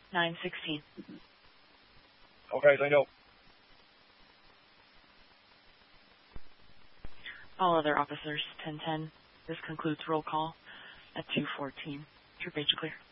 916. Okay, thank you. All other officers, 1010. This concludes roll call at 2:14. Your page clear.